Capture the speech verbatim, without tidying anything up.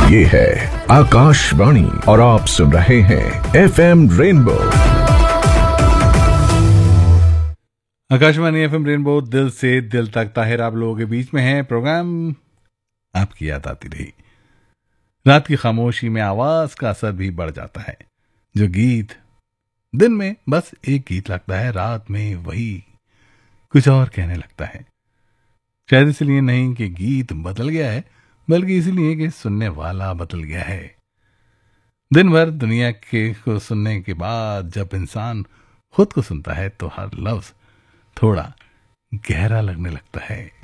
ये है आकाशवाणी और आप सुन रहे हैं F M rainbow. Akashvani F M rainbow, दिल से दिल तक। ताहिर आप लोगों के बीच में है। प्रोग्राम आपकी याद आती रही। रात की खामोशी में आवाज का असर भी बढ़ जाता है। जो गीत दिन में बस एक गीत लगता है, रात में वही कुछ और कहने लगता है। शायद इसलिए नहीं कि गीत बदल गया है, बल्कि इसलिए कि सुनने वाला बदल गया है। दिन भर दुनिया के को सुनने के बाद जब इंसान खुद को सुनता है तो हर लफ्ज थोड़ा गहरा लगने लगता है।